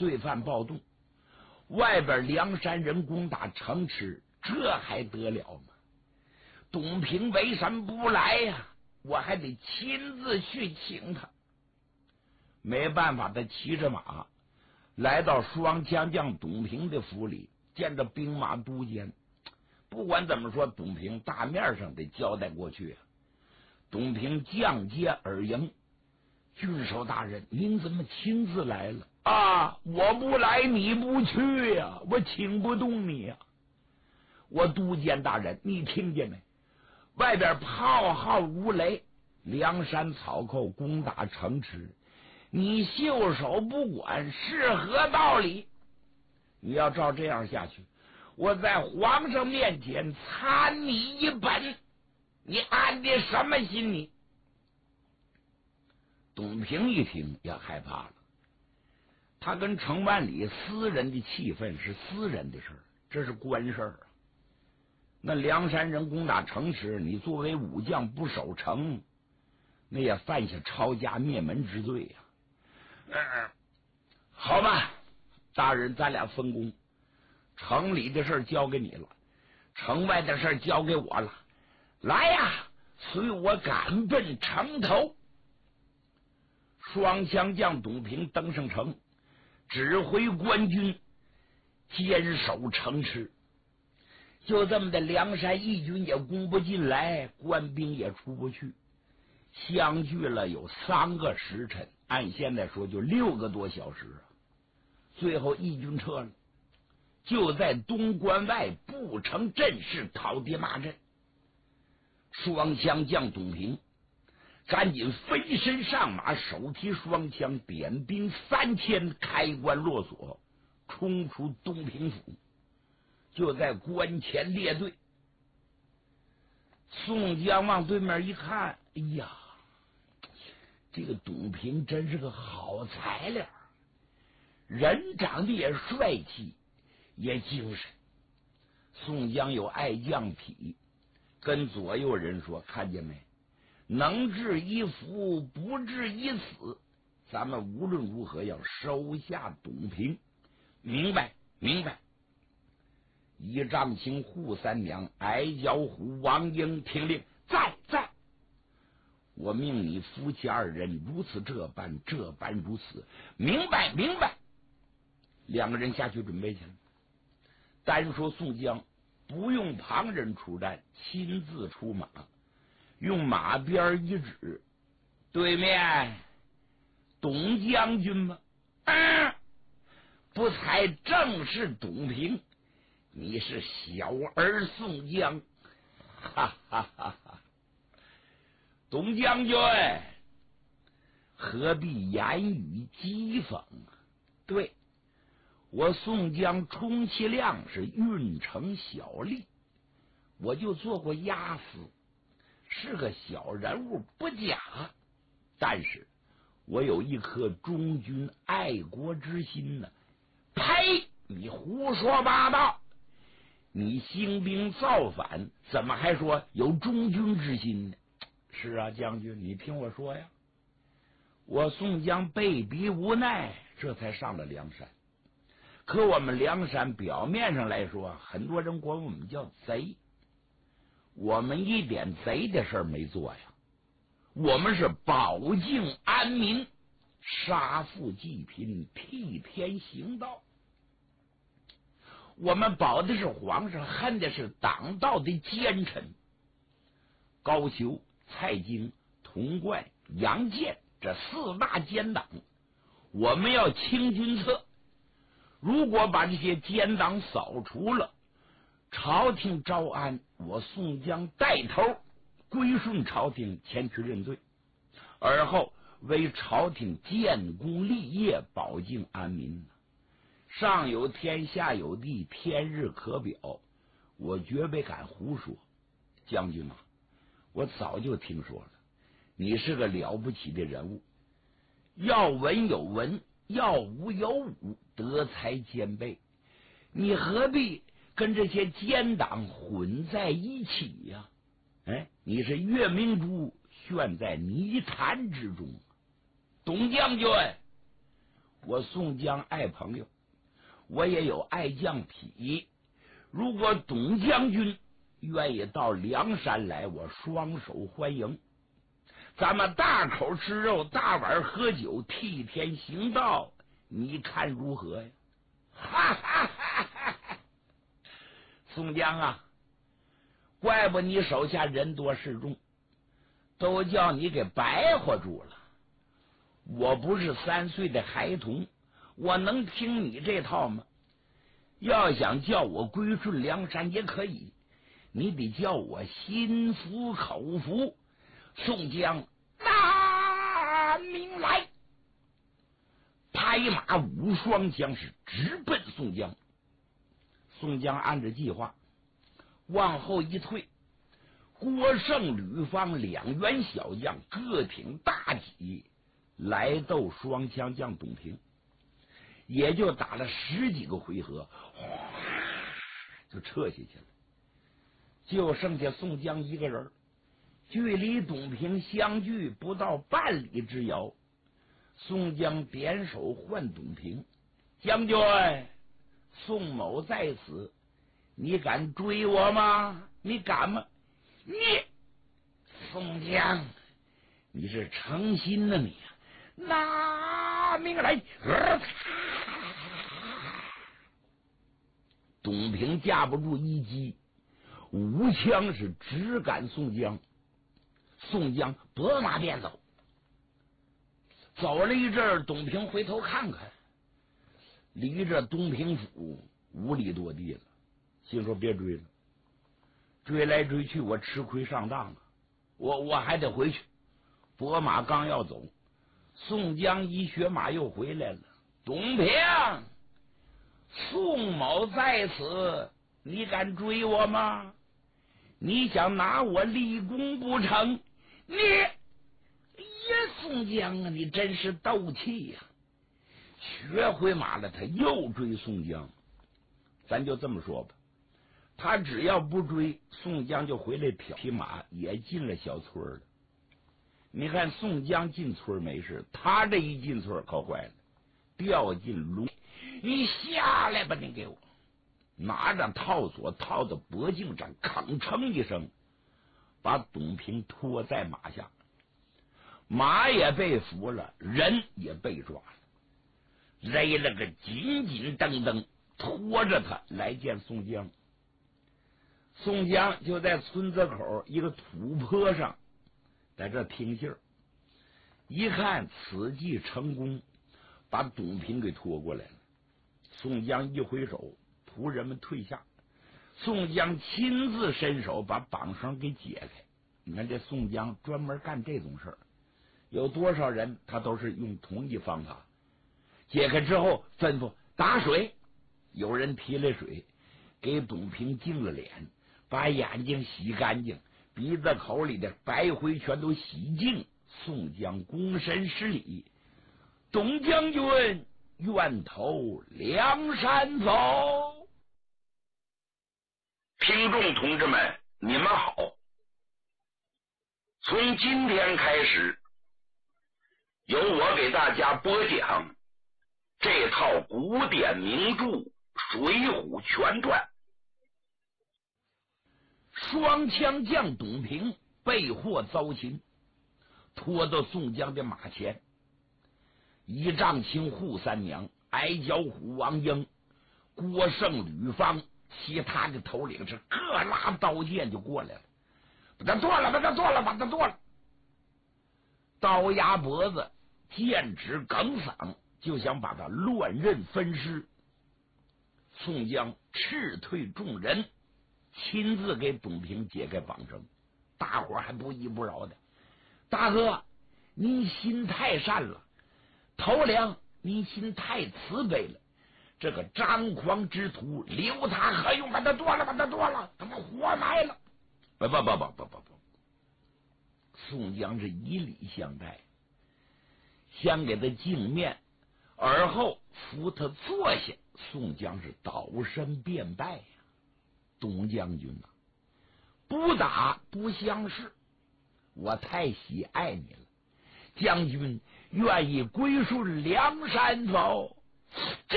罪犯暴动，外边梁山人攻打城池，这还得了吗？董平为什么不来呀？我还得亲自去请他。没办法，他骑着马来到双枪将董平的府里，见着兵马都监。不管怎么说，董平大面上得交代过去啊。董平降阶而迎，郡守大人，您怎么亲自来了啊？我不来你不去呀，我请不动你呀。我都监大人，你听见没？外边炮号如雷，梁山草寇攻打城池，你袖手不管是何道理？你要照这样下去，我在皇上面前参你一本，你安的什么心你？董平一听也害怕了，他跟程万里私人的气氛是私人的事儿，这是官事儿啊。那梁山人攻打城池，你作为武将不守城，那也犯下抄家灭门之罪呀。好吧，大人，咱俩分工，城里的事交给你了，城外的事交给我了。来呀，随我赶奔城头。双枪将董平登上城，指挥官军坚守城池。就这么的，梁山义军也攻不进来，官兵也出不去，相距了有3个时辰，按现在说就6个多小时啊。最后义军撤了，就在东关外布城阵势讨爹骂阵。双枪将董平赶紧飞身上马，手提双枪，点兵3000，开关落锁，冲出东平府。就在关前列队，宋江往对面一看，哎呀，这个董平真是个好材料，人长得也帅气，也精神。宋江有爱将癖，跟左右人说，看见没？能治一夫，不治一死。咱们无论如何要收下董平，明白？明白。一丈青、扈三娘、矮脚虎、王英听令，在。我命你夫妻2人如此这般如此，明白。2个人下去准备去了。单说宋江不用旁人出战，亲自出马，用马鞭一指，对面董将军吗？不才正是董平，你是小儿宋江，哈哈哈哈！董将军何必言语讥讽？对，我宋江充其量是运城小吏，我就做过押司，是个小人物不假，但是我有一颗忠君爱国之心呢。呸！你胡说八道！你兴兵造反，怎么还说有忠君之心呢？是啊，将军，你听我说呀，我宋江被逼无奈，这才上了梁山。可我们梁山表面上来说，很多人管我们叫贼，我们一点贼的事没做呀。我们是保境安民，杀富济贫，替天行道。我们保的是皇上，恨的是党道的奸臣。高俅、蔡京、童贯、杨健这4大奸党，我们要清君侧。如果把这些奸党扫除了，朝廷招安，我宋江带头归顺朝廷，前去认罪，而后为朝廷建功立业，保境安民。上有天，下有地，天日可表，我绝不敢胡说。将军啊，我早就听说了，你是个了不起的人物，要文有文，要武有武，德才兼备，你何必跟这些奸党混在一起呀？你是月明珠陷在泥潭之中。董将军， 我宋江爱朋友，我也有爱将癖。如果董将军愿意到梁山来，我双手欢迎。咱们大口吃肉，大碗喝酒，替天行道，你看如何呀？哈哈哈哈！宋江啊，怪不你手下人多势众，都叫你给白活住了。我不是3岁的孩童，我能听你这套吗？要想叫我归顺梁山也可以，你得叫我心服口服。宋江拿命来，拍马舞双枪是直奔宋江。宋江按着计划往后一退，郭盛、吕方2员小将各挺大戟来斗双枪将董平，也就打了10几个回合，就撤下去了，就剩下宋江一个人，距离董平相距不到半里之遥。宋江点手唤董平：“将军，宋某在此，你敢追我吗？你敢吗？”你宋江，你是诚心的你拿命来！董平架不住一击，舞枪是直赶宋江。宋江拨马便走，走了一阵儿，董平回头看看，离着东平府5里多地了，心说别追了，追来追去我吃亏上当了，我还得回去。拨马刚要走，宋江一学马又回来了。董平，宋某在此，你敢追我吗？你想拿我立功不成？你宋江啊，你真是斗气呀！学回马了，他又追宋江。咱就这么说吧，他只要不追，宋江就回来匹马，也进了小村了。你看宋江进村没事，他这一进村可坏了，掉进龙。你下来吧，你给我拿着套索套到脖颈上，吭哧一声把董平拖在马下，马也被俘了，人也被抓了，勒了个紧紧蹬蹬，拖着他来见宋江。宋江就在村子口一个土坡上在这听信儿，一看此计成功，把董平给拖过来了。宋江一挥手，仆人们退下，宋江亲自伸手把绑绳给解开。你看这宋江专门干这种事儿，有多少人他都是用同一方法。解开之后吩咐打水，有人提来水给董平净了脸，把眼睛洗干净，鼻子口里的白灰全都洗净。宋江躬身施礼：“董将军愿投梁山走。” 听众同志们，你们好！从今天开始，由我给大家播讲这套古典名著《水浒全传》。 双枪将董平被获遭擒，拖到宋江的马前。一丈青扈三娘、矮脚虎王英、郭盛、吕方，其他的头领是各拉刀剑就过来了，把他剁了，把他剁了，把他剁了！刀压脖子，剑指梗嗓，就想把他乱刃分尸。宋江斥退众人，亲自给董平解开绑绳，大伙还不依不饶的：“大哥，您心太善了；头领，您心太慈悲了。这个张狂之徒，留他何用？把他剁了，把他剁了，他们活埋了！”不！宋江是以礼相待，先给他敬面，而后扶他坐下。宋江是倒身便拜呀：“董将军啊，不打不相识，我太喜爱你了。将军愿意归顺梁山否？